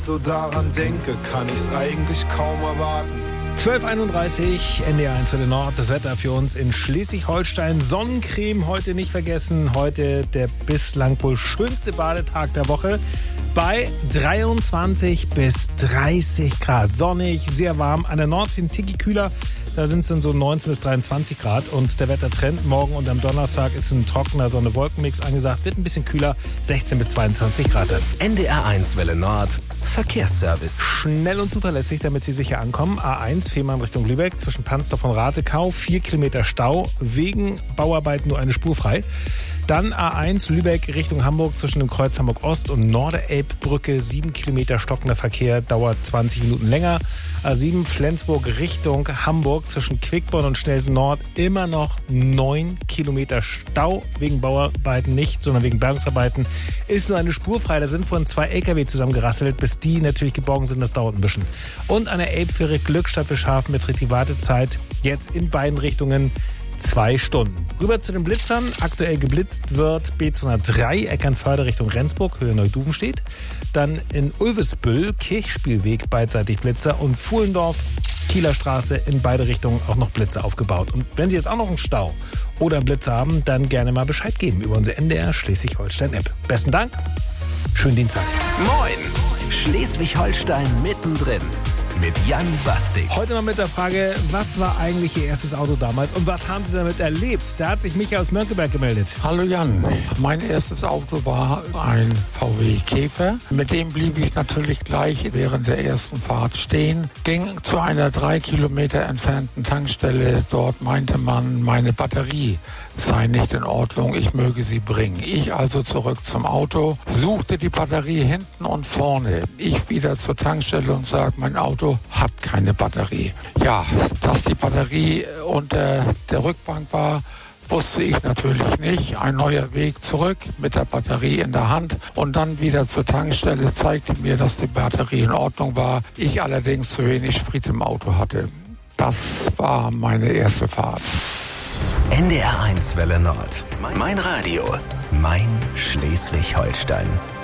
So daran denke, kann ich's eigentlich kaum erwarten. 12:31 NDR 1 Welle Nord, das Wetter für uns in Schleswig-Holstein. Sonnencreme heute nicht vergessen. Heute der bislang wohl schönste Badetag der Woche bei 23 bis 30 Grad. Sonnig, sehr warm. An der Nordsee ein Ticki kühler. Da sind es dann so 19 bis 23 Grad. Und der Wettertrend morgen und am Donnerstag ist ein trockener Sonne-Wolkenmix angesagt. Wird ein bisschen kühler, 16 bis 22 Grad dann. NDR 1 Welle Nord, Verkehrsservice. Schnell und zuverlässig, damit Sie sicher ankommen. A1 Fehmarn Richtung Lübeck zwischen Pansdorf und Ratekau. 4 Kilometer Stau. Wegen Bauarbeiten nur eine Spur frei. Dann A1 Lübeck Richtung Hamburg zwischen dem Kreuz Hamburg Ost und Norderelbbrücke. 7 Kilometer stockender Verkehr, dauert 20 Minuten länger. A7 Flensburg Richtung Hamburg zwischen Quickborn und Schnelsen Nord. Immer noch 9 Kilometer Stau. Wegen Bauarbeiten nicht, sondern wegen Bergungsarbeiten. Ist nur eine Spur frei. Da sind von 2 LKW zusammengerasselt. Bis die natürlich geborgen sind, das dauert ein bisschen. Und an der Elbfähre Glückstadt Fischhafen beträgt die Wartezeit jetzt in beiden Richtungen 2 Stunden. Rüber zu den Blitzern. Aktuell geblitzt wird B203 Eckernförde Richtung Rendsburg, Höhe Neuduvenstedt. Dann in Ulvesbüll, Kirchspielweg beidseitig Blitzer und Fuhlendorf, Kieler Straße in beide Richtungen auch noch Blitzer aufgebaut. Und wenn Sie jetzt auch noch einen Stau oder einen Blitzer haben, dann gerne mal Bescheid geben über unsere NDR Schleswig-Holstein-App. Besten Dank. Schönen Dienstag. Moin! Schleswig-Holstein mittendrin. Mit Jan Bastik. Heute mal mit der Frage, was war eigentlich Ihr erstes Auto damals und was haben Sie damit erlebt? Da hat sich Michael aus Mönckeberg gemeldet. Hallo Jan, mein erstes Auto war ein VW Käfer. Mit dem blieb ich natürlich gleich während der ersten Fahrt stehen. Ging zu einer 3 Kilometer entfernten Tankstelle. Dort meinte man, meine Batterie sei nicht in Ordnung, ich möge sie bringen. Ich also zurück zum Auto, suchte die Batterie hinten und vorne. Ich wieder zur Tankstelle und sage, mein Auto hat keine Batterie. Ja, dass die Batterie unter der Rückbank war, wusste ich natürlich nicht. Ein neuer Weg zurück mit der Batterie in der Hand und dann wieder zur Tankstelle zeigte mir, dass die Batterie in Ordnung war. Ich allerdings zu wenig Sprit im Auto hatte. Das war meine erste Fahrt. NDR 1 Welle Nord. Mein Radio. Mein Schleswig-Holstein.